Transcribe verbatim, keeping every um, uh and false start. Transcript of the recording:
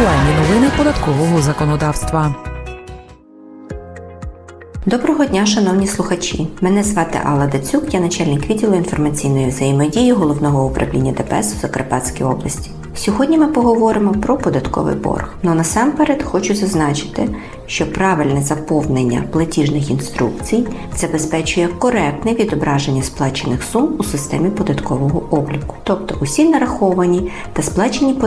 Актуальні новини податкового законодавства. Доброго дня, шановні слухачі! Мене звати Алла Дацюк, я начальник відділу інформаційної взаємодії Головного управління ДПС у Закарпатській області. Сьогодні ми поговоримо про податковий борг. Но насамперед хочу зазначити, що правильне заповнення платіжних інструкцій забезпечує коректне відображення сплачених сум у системі податкового обліку. Тобто усі нараховані та сплачені податки